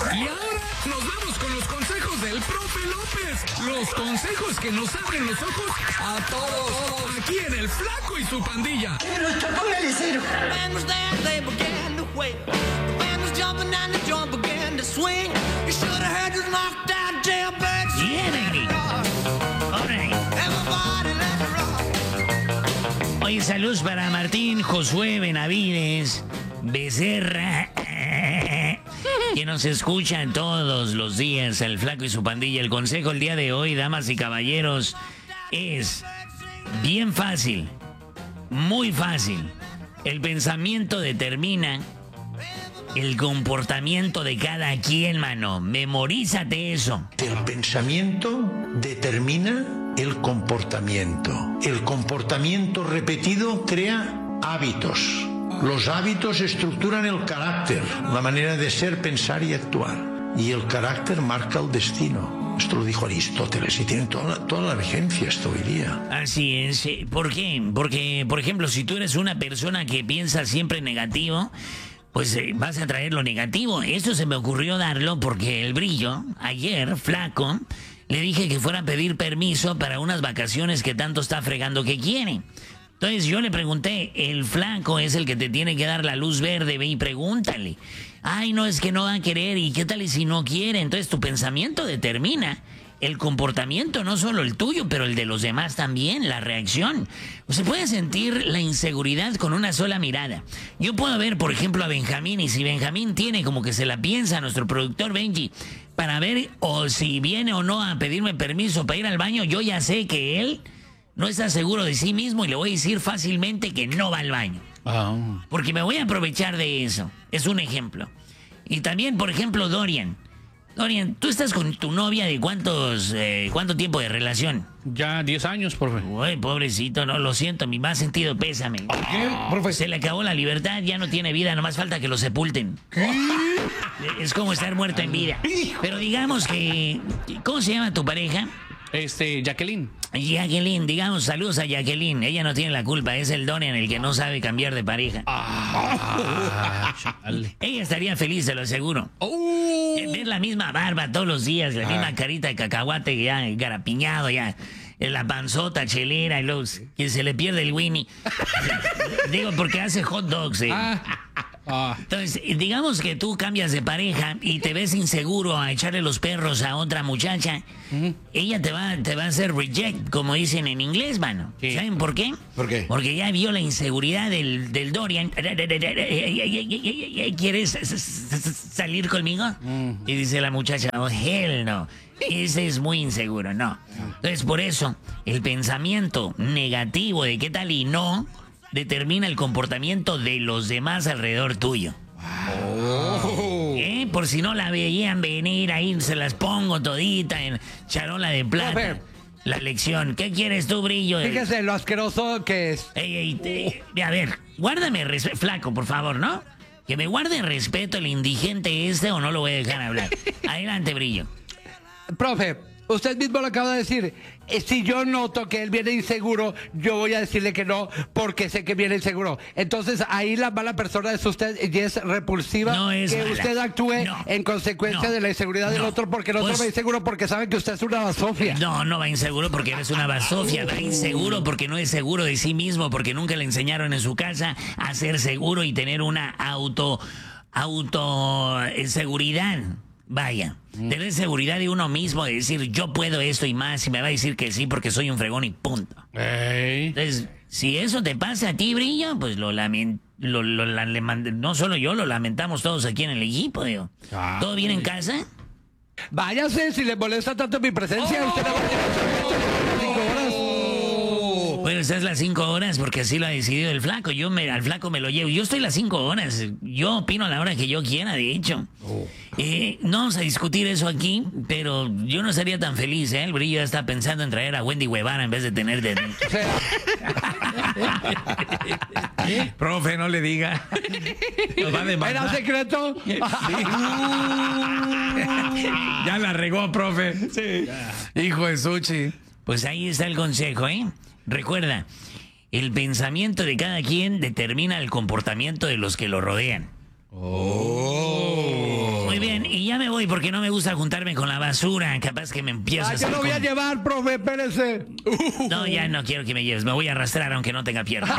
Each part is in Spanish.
Y ahora nos vamos con los consejos del profe López. Los consejos que nos abren los ojos a todos. Aquí en El Flaco y su pandilla. Póngale cero. Oye, saludos para Martín Josué Benavides Becerra, que nos escuchan todos los días, El Flaco y su pandilla. El consejo el día de hoy, damas y caballeros, es bien fácil, muy fácil. El pensamiento determina el comportamiento de cada quien, mano. Memorízate eso. El pensamiento determina el comportamiento. El comportamiento repetido crea hábitos. Los hábitos estructuran el carácter, la manera de ser, pensar y actuar. Y el carácter marca el destino. Esto lo dijo Aristóteles y tiene toda la vigencia esto hoy día. Así es. ¿Por qué? Porque, por ejemplo, si tú eres una persona que piensa siempre negativo, pues vas a traer lo negativo. Esto se me ocurrió darlo porque el Brillo, ayer, Flaco, le dije que fuera a pedir permiso para unas vacaciones que tanto está fregando que quiere. Entonces yo le pregunté, el Flaco es el que te tiene que dar la luz verde, ve y pregúntale. Ay, no, es que no va a querer, ¿y qué tal y si no quiere? Entonces tu pensamiento determina el comportamiento, no solo el tuyo, pero el de los demás también, la reacción. Se puede sentir la inseguridad con una sola mirada. Yo puedo ver, por ejemplo, a Benjamín, y si Benjamín tiene como que se la piensa, nuestro productor Benji, para ver o si viene o no a pedirme permiso para ir al baño, yo ya sé que él no está seguro de sí mismo y le voy a decir fácilmente que no va al baño. Porque me voy a aprovechar de eso. Es un ejemplo. Y también, por ejemplo, Dorian, ¿tú estás con tu novia de cuánto tiempo de relación? Ya 10 años, profe. Uy, pobrecito, no, lo siento, mi más sentido pésame. ¿Por qué, profe? Se le acabó la libertad, ya no tiene vida, nomás falta que lo sepulten. Es como estar muerto en vida. Pero digamos que... ¿Cómo se llama tu pareja? Jacqueline. Jacqueline, digamos, saludos a Jacqueline. Ella no tiene la culpa, es el Dorian el que no sabe cambiar de pareja. Ella estaría feliz, se lo aseguro. Ver la misma barba todos los días, la misma carita de cacahuate ya garapiñado, ya la panzota chelera y los que se le pierde el Winnie. Digo, porque hace hot dogs, Entonces, digamos que tú cambias de pareja y te ves inseguro a echarle los perros a otra muchacha. Ella te va a hacer reject, como dicen en inglés, mano. Sí. ¿Saben por qué? ¿Por qué? Porque ya vio la inseguridad del Dorian. ¿Quieres salir conmigo? Y dice la muchacha, oh, hell no. Ese es muy inseguro, no. Entonces, por eso, el pensamiento negativo de qué tal y no determina el comportamiento de los demás alrededor tuyo. Por si no la veían venir, ahí se las pongo todita en charola de plata. La lección. ¿Qué quieres tú, Brillo? Fíjese lo asqueroso que es. A ver, guárdame Flaco, por favor, ¿no? Que me guarde respeto el indigente o no lo voy a dejar hablar. Adelante, Brillo. Profe, usted mismo lo acaba de decir. Si yo noto que él viene inseguro, yo voy a decirle que no, porque sé que viene inseguro. Entonces, ahí la mala persona es usted y es repulsiva. No es que mala. usted actúe en consecuencia de la inseguridad del otro, porque el otro va inseguro porque sabe que usted es una basofia. No va inseguro porque eres una basofia. Va inseguro porque no es seguro de sí mismo, porque nunca le enseñaron en su casa a ser seguro y tener una seguridad. Vaya, tener seguridad de uno mismo, de decir yo puedo esto y más, y me va a decir que sí porque soy un fregón y punto. Entonces, si eso te pasa a ti, Brillo, pues no solo yo, lo lamentamos todos aquí en el equipo, digo. ¿Todo bien en casa? Váyase, si le molesta tanto mi presencia, usted no va a llevar 5 horas. Bueno, estás las 5 horas porque así lo ha decidido el Flaco. Al Flaco me lo llevo. Yo estoy las 5 horas. Yo opino a la hora que yo quiera, de hecho. No vamos a discutir eso aquí, pero yo no estaría tan feliz, El Brillo ya está pensando en traer a Wendy Guevara en vez de tener de... Profe, no le diga. Nos va a demandar. ¿Era secreto? Ya la regó, profe. Sí. Hijo de Suchi. Pues ahí está el consejo, Recuerda, el pensamiento de cada quien determina el comportamiento de los que lo rodean. Muy bien, y ya me voy porque no me gusta juntarme con la basura. Capaz que me empiezo a Yo hacer lo voy a con- llevar, profe, espérese. No, ya no quiero que me lleves. Me voy a arrastrar aunque no tenga piernas.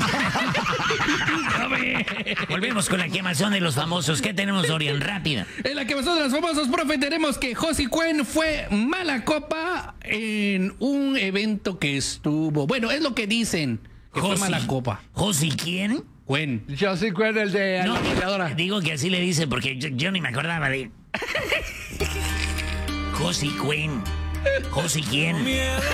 Volvemos con la quemazón de los famosos. ¿Qué tenemos, Dorian? Rápida. En la que pasó de los famosos, profe, tenemos que Josie Cuen fue mala copa en un evento que estuvo. Bueno, es lo que dicen. Que fue mala copa. ¿Josi quién? Cuen. Yo sí cuento el de No, la peleadora. digo que así le dicen porque yo ni me acordaba de... Josi Cuen. ¿Josi quién?